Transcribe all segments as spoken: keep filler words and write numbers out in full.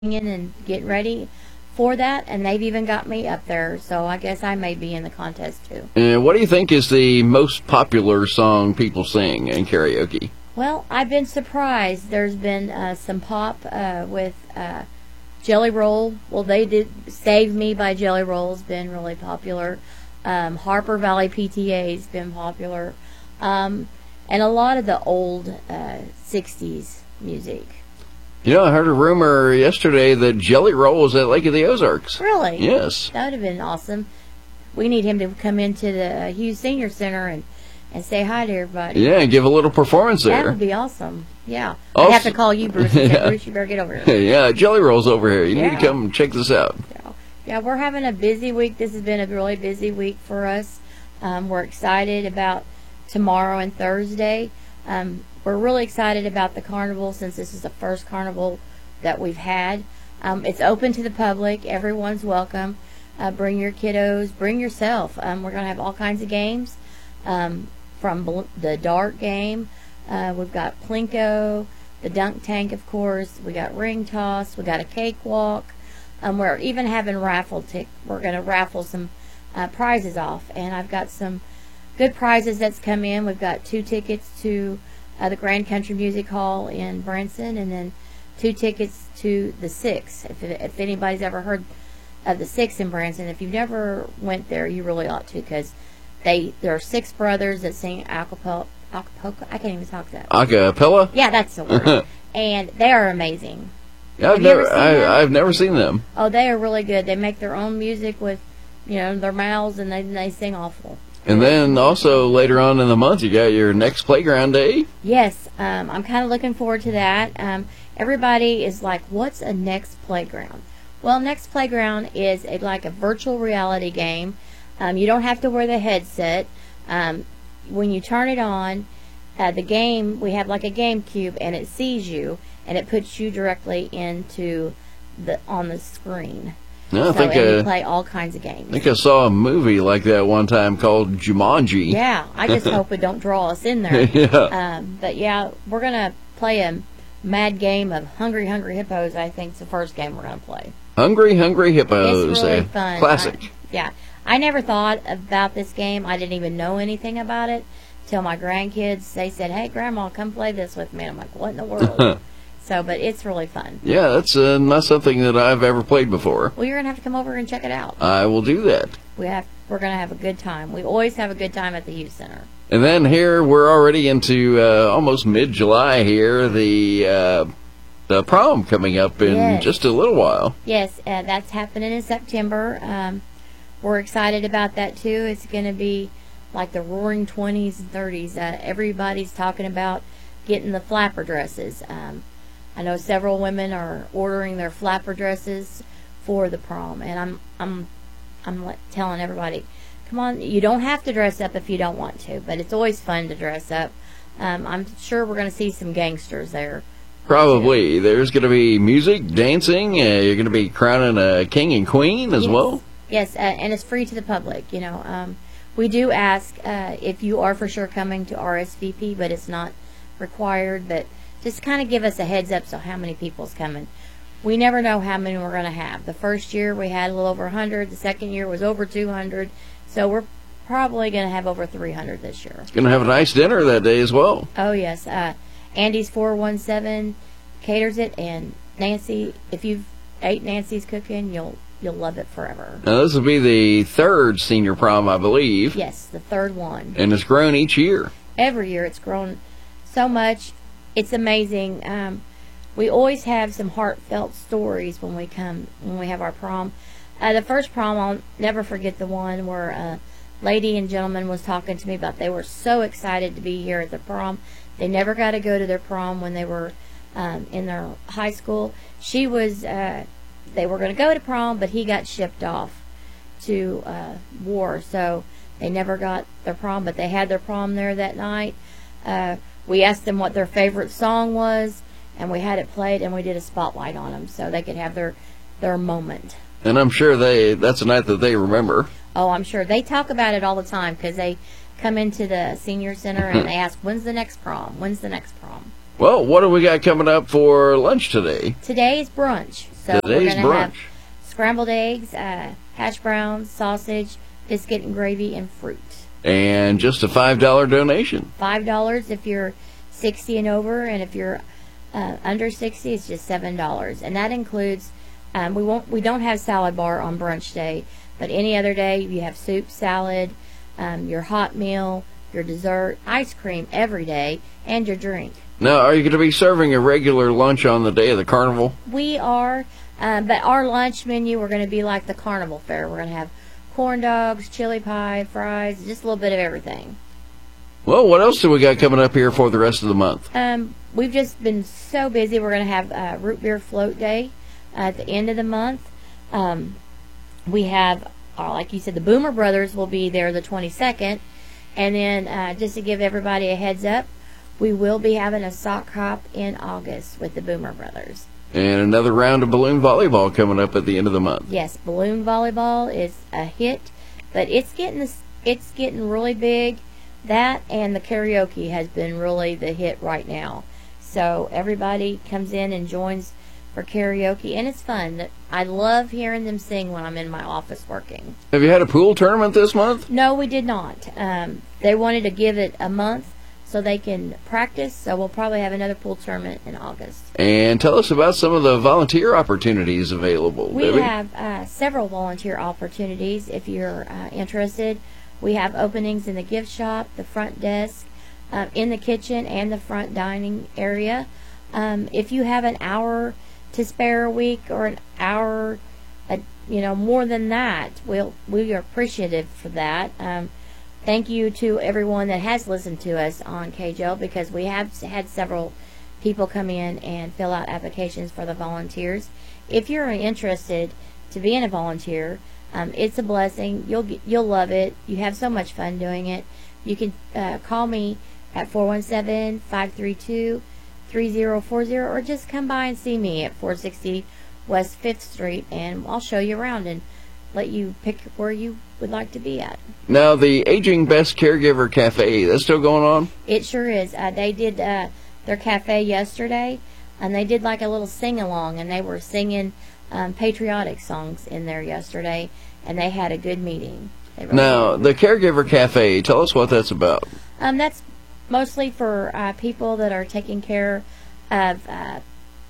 in and getting ready for that, and they've even got me up there, so I guess I may be in the contest too. And what do you think is the most popular song people sing in karaoke? Well, I've been surprised. There's been uh, some pop uh, with uh, Jelly Roll. Well, they did Save Me by Jelly Roll's been really popular. Um, Harper Valley P T A's been popular. Um, and a lot of the old uh, sixties music. You know, I heard a rumor yesterday that Jelly Roll was at Lake of the Ozarks. Really? Yes. That would have been awesome. We need him to come into the Hughes Senior Center and, and say hi to everybody. Yeah, and give a little performance there. That would be awesome. Yeah. Also, I'd have to call you, Bruce, and say, Bruce, you better get over here. Yeah, Jelly Roll's over here. You Yeah. need to come check this out. Yeah. yeah, we're having a busy week. This has been a really busy week for us. Um, we're excited about tomorrow and Thursday. Um, we're really excited about the carnival since this is the first carnival that we've had. Um, it's open to the public. Everyone's welcome. Uh, bring your kiddos. Bring yourself. Um, we're going to have all kinds of games, um, from bl- the dart game. Uh, we've got Plinko, the dunk tank, of course. We got ring toss. We got a cakewalk. Um, we're even having raffle tick. We're going to raffle some uh, prizes off, and I've got some good prizes that's come in. We've got two tickets to uh, the Grand Country Music Hall in Branson, and then two tickets to the Six. If, if anybody's ever heard of the Six in Branson, if you've never went there, you really ought to, because they there are six brothers that sing acapella. Acapella. I can't even talk that. Acapella? Yeah, that's the word. And they are amazing. Yeah, I've Have you ever never, seen I, them? I've never seen them. Oh, they are really good. They make their own music with, you know, their mouths, and they they sing awful. And then also later on in the month, you got your next playground day. Yes, um, I'm kind of looking forward to that. Um, everybody is like, what's a next playground? Well, next playground is a, like a virtual reality game. Um, you don't have to wear the headset. Um, when you turn it on, uh, the game, we have like a GameCube, and it sees you, and it puts you directly into the on the screen. No, I so, think and you uh, play all kinds of games. I think I saw a movie like that one time called Jumanji. Yeah, I just hope it don't draw us in there. Yeah. Um, but yeah, we're gonna play a mad game of Hungry Hungry Hippos. I think is the first game we're gonna play. Hungry Hungry Hippos. It's really a fun. Classic. I, yeah, I never thought about this game. I didn't even know anything about it till my grandkids. They said, "Hey, Grandma, come play this with me." And I'm like, "What in the world?" So, but it's really fun. Yeah, that's uh, not something that I've ever played before. Well, you're gonna have to come over and check it out. I will do that. We have. We're gonna have a good time. We always have a good time at the Youth Center. And then here we're already into uh, almost mid-July here. The uh, the prom coming up in Yes. just a little while. Yes, uh, that's happening in September. Um, we're excited about that too. It's going to be like the roaring twenties and thirties. Uh, everybody's talking about getting the flapper dresses. Um, I know several women are ordering their flapper dresses for the prom, and I'm I'm I'm like telling everybody, come on, you don't have to dress up if you don't want to, but it's always fun to dress up. Um, I'm sure we're going to see some gangsters there. Probably. There's going to be music, dancing. Uh, you're going to be crowning a king and queen as Yes. well. Yes, uh, and it's free to the public. You know, um, we do ask uh, if you are for sure coming to R S V P, but it's not required. But just kind of give us a heads up so how many people's coming. We never know how many we're going to have. The first year we had a little over one hundred. The second year was over two hundred. So we're probably going to have over three hundred this year. Going to have a nice dinner that day as well. Oh, yes. Uh, Andy's four one seven caters it, and Nancy, if you've ate Nancy's cooking, you'll you'll love it forever. Now, this will be the third senior prom, I believe. Yes, the third one. And it's grown each year. Every year it's grown so much. It's amazing. Um, we always have some heartfelt stories when we come, when we have our prom. Uh, the first prom, I'll never forget the one where a lady and gentleman was talking to me about they were so excited to be here at the prom. They never got to go to their prom when they were um, in their high school. She was, uh, they were going to go to prom, but he got shipped off to uh, war, so they never got their prom, but they had their prom there that night. Uh, we asked them what their favorite song was, and we had it played, and we did a spotlight on them so they could have their, their moment. And I'm sure they that's a night that they remember. Oh, I'm sure. They talk about it all the time because they come into the senior center and they ask, when's the next prom? When's the next prom? Well, what do we got coming up for lunch today? Today is brunch. So Today's we're going to have brunch. scrambled eggs, uh, hash browns, sausage, biscuit and gravy, and fruit. And just a five dollar donation. five dollars if you're sixty and over, and if you're uh, under sixty, it's just seven dollars. And that includes, um, we won't, we don't have salad bar on brunch day, but any other day you have soup, salad, um, your hot meal, your dessert, ice cream every day, and your drink. Now, are you going to be serving a regular lunch on the day of the carnival? We are, um, but our lunch menu, we're going to be like the carnival fare. We're going to have corn dogs, chili pie, fries, just a little bit of everything. Well, what else do we got coming up here for the rest of the month? Um, we've just been so busy. We're going to have uh, root beer float day at the end of the month. Um, we have, uh, like you said, the Boomer Brothers will be there the twenty-second. And then uh, just to give everybody a heads up, we will be having a sock hop in August with the Boomer Brothers. And another round of balloon volleyball coming up at the end of the month. Yes, balloon volleyball is a hit, but it's getting this, it's getting really big. That and the karaoke has been really the hit right now. So everybody comes in and joins for karaoke, and it's fun. I love hearing them sing when I'm in my office working. Have you had a pool tournament this month? No, we did not. Um, they wanted to give it a month so they can practice, so we'll probably have another pool tournament in August. And tell us about some of the volunteer opportunities available, We Debbie. have uh, several volunteer opportunities if you're uh, interested. We have openings in the gift shop, the front desk, uh, in the kitchen, and the front dining area. Um, if you have an hour to spare a week or an hour, uh, you know, more than that, we'll, we are appreciative for that. Um, Thank you to everyone that has listened to us on K J L, because we have had several people come in and fill out applications for the volunteers. If you're interested to being a volunteer, um, it's a blessing. You'll get, you'll love it. You have so much fun doing it. You can uh, call me at four one seven, five three two, three zero four zero, or just come by and see me at four sixty West fifth Street, and I'll show you around and let you pick where you would like to be at. Now, the Aging Best Caregiver Cafe, that's still going on? It sure is. Uh, they did uh, their cafe yesterday, and they did like a little sing-along, and they were singing um, patriotic songs in there yesterday, and they had a good meeting. They really Now, did. the Caregiver Cafe, tell us what that's about. Um, that's mostly for uh, people that are taking care of uh,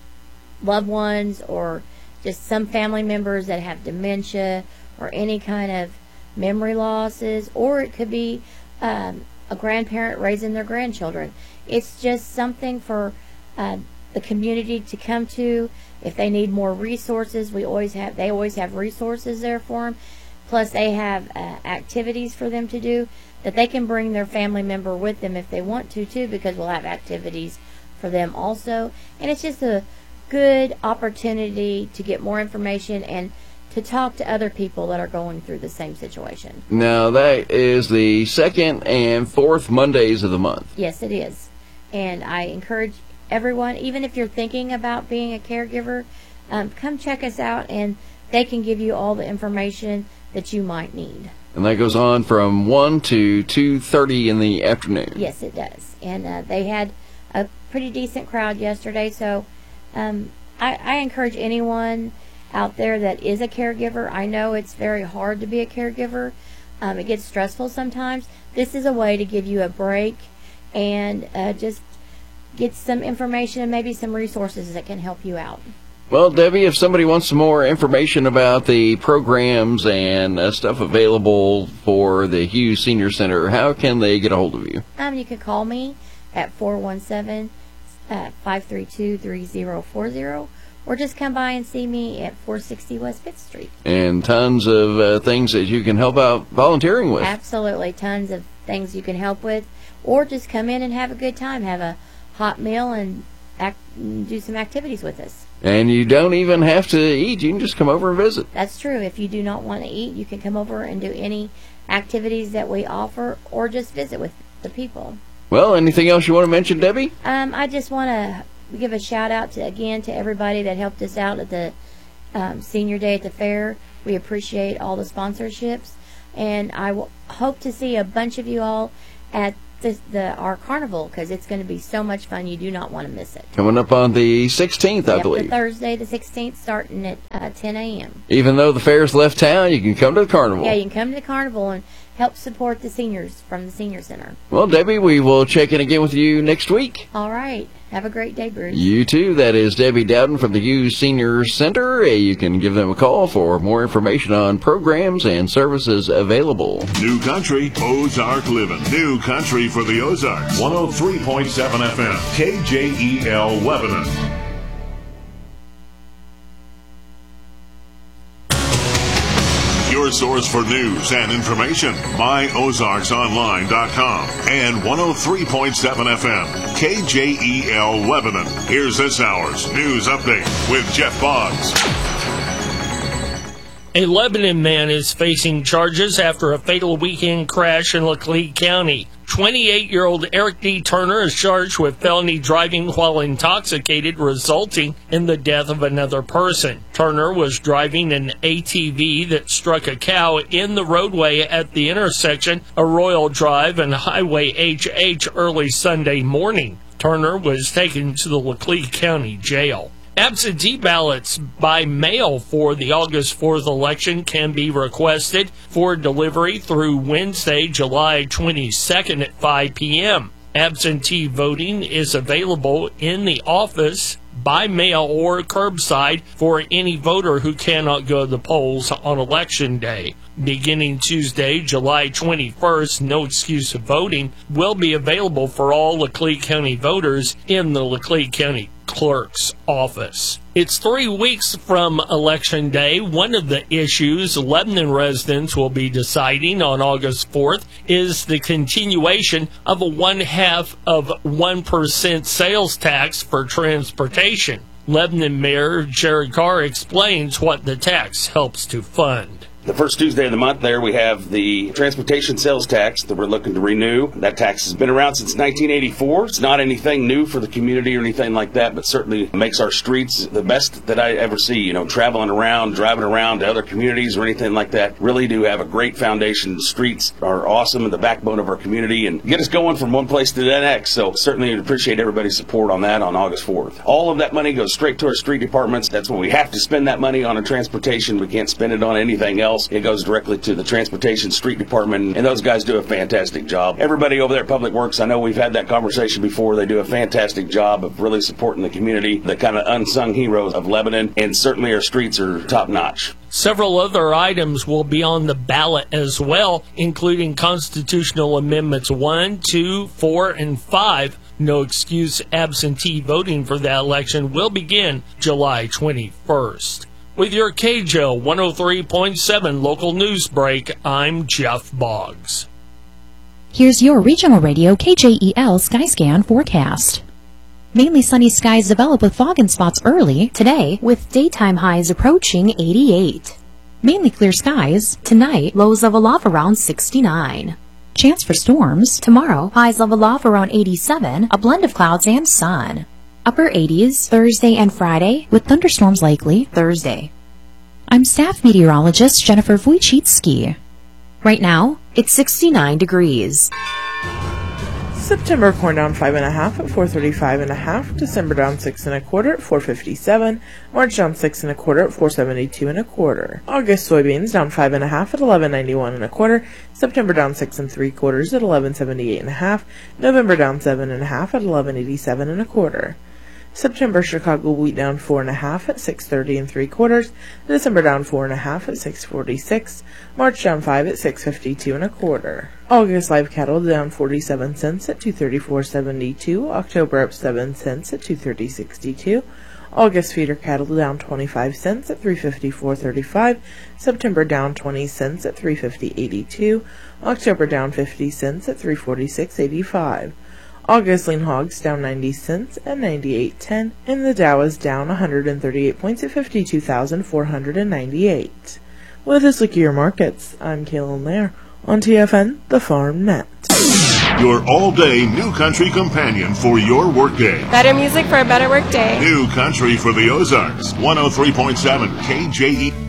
loved ones, or just some family members that have dementia or any kind of memory losses, or it could be um, a grandparent raising their grandchildren. It's just something for uh, the community to come to. If they need more resources, we always have. They always have resources there for them. Plus, they have uh, activities for them to do that they can bring their family member with them if they want to too, because we'll have activities for them also. And it's just a good opportunity to get more information and to talk to other people that are going through the same situation. Now, that is the second and fourth Mondays of the month. Yes, it is. And I encourage everyone, even if you're thinking about being a caregiver, um, come check us out, and they can give you all the information that you might need. And that goes on from one to two thirty in the afternoon. Yes, it does. And uh, they had a pretty decent crowd yesterday, so um, I, I encourage anyone out there that is a caregiver. I know it's very hard to be a caregiver. Um, it gets stressful sometimes. This is a way to give you a break and uh, just get some information and maybe some resources that can help you out. Well, Debbie, if somebody wants some more information about the programs and uh, stuff available for the Hughes Senior Center, how can they get a hold of you? Um, you can call me at four one seven, five three two, three zero four zero, or just come by and see me at four sixty West fifth Street. And tons of uh, things that you can help out volunteering with. Absolutely, tons of things you can help with, or just come in and have a good time, have a hot meal, and act, do some activities with us. And you don't even have to eat. You can just come over and visit. That's true. If you do not want to eat, you can come over and do any activities that we offer, or just visit with the people. Well, anything else you want to mention, Debbie? Um, I just want to give a shout out to again to everybody that helped us out at the um, Senior Day at the fair. We appreciate all the sponsorships, and I w- hope to see a bunch of you all at the, the our carnival, because it's going to be so much fun. You do not want to miss it. Coming up on the sixteenth, I yep, believe. The Thursday, the sixteenth, starting at uh, ten a.m. Even though the fair's left town, you can come to the carnival. Yeah, you can come to the carnival and help support the seniors from the Senior Center. Well, Debbie, we will check in again with you next week. All right. Have a great day, Bruce. You too. That is Debbie Dowden from the Hughes Senior Center. You can give them a call for more information on programs and services available. New Country, Ozark Living. New Country for the Ozarks. one oh three point seven F M, K J E L Lebanon. Your source for news and information. my ozarks online dot com and one oh three point seven F M, K J E L Lebanon. Here's this hour's news update with Jeff Boggs. A Lebanon man is facing charges after a fatal weekend crash in Laclede County. twenty-eight-year-old Eric D. Turner is charged with felony driving while intoxicated, resulting in the death of another person. Turner was driving an A T V that struck a cow in the roadway at the intersection of Royal Drive and Highway H H early Sunday morning. Turner was taken to the Laclede County Jail. Absentee ballots by mail for the August fourth election can be requested for delivery through Wednesday, July twenty-second at five p.m. Absentee voting is available in the office, by mail, or curbside for any voter who cannot go to the polls on Election Day. Beginning Tuesday, July twenty-first, no excuse of voting will be available for all Laclede County voters in the Laclede County Clerk's office. It's three weeks from Election Day. One of the issues Lebanon residents will be deciding on August fourth is the continuation of a one-half of one percent sales tax for transportation. Lebanon Mayor Jared Carr explains what the tax helps to fund. The first Tuesday of the month there we have the transportation sales tax that we're looking to renew. That tax has been around since nineteen eighty-four. It's not anything new for the community or anything like that, but certainly makes our streets the best that I ever see. You know, traveling around, driving around to other communities or anything like that, really do have a great foundation. The streets are awesome and the backbone of our community and get us going from one place to the next. So certainly appreciate everybody's support on that on August fourth. All of that money goes straight to our street departments. That's when we have to spend that money on a transportation. We can't spend it on anything else. It goes directly to the Transportation Street Department, and those guys do a fantastic job. Everybody over there at Public Works, I know we've had that conversation before. They do a fantastic job of really supporting the community, the kind of unsung heroes of Lebanon, and certainly our streets are top-notch. Several other items will be on the ballot as well, including constitutional amendments one, two, four, and five. No excuse absentee voting for that election will begin July twenty-first. With your K J O one oh three point seven local news break, I'm Jeff Boggs. Here's your regional radio K J E L Skyscan forecast. Mainly sunny skies develop with fog and spots early today, with daytime highs approaching eighty-eight. Mainly clear skies tonight, lows level off around sixty-nine. Chance for storms tomorrow, highs level off around eighty-seven, a blend of clouds and sun. Upper eighties Thursday and Friday, with thunderstorms likely Thursday. I'm staff meteorologist Jennifer Wojcicki. Right now, it's sixty-nine degrees. September corn down five and a half at four thirty-five and a half. December down six and a quarter at four fifty-seven. March down six and a quarter at four seventy-two and a quarter. August soybeans down five and a half at eleven ninety-one and a quarter. September down six and three quarters at eleven seventy-eight and a half. November down seven and a half at eleven eighty-seven and a quarter. September Chicago wheat down four and a half at six thirty and three quarters. December down four and a half at six forty-six. March down five at six fifty-two and a quarter. August live cattle down forty-seven cents at two thirty-four seventy-two. October up seven cents at two thirty sixty-two. August feeder cattle down twenty-five cents at three fifty-four thirty-five. September down twenty cents at three fifty eighty-two. October down fifty cents at three forty-six eighty-five. August lean hogs down ninety cents at ninety-eight ten, and the Dow is down one hundred thirty-eight points at fifty-two thousand four hundred ninety-eight. With this look at your markets, I'm Kaylin Lair on T F N, the Farm Net. Your all-day New Country companion for your workday. Better music for a better workday. New Country for the Ozarks, one oh three point seven K J E.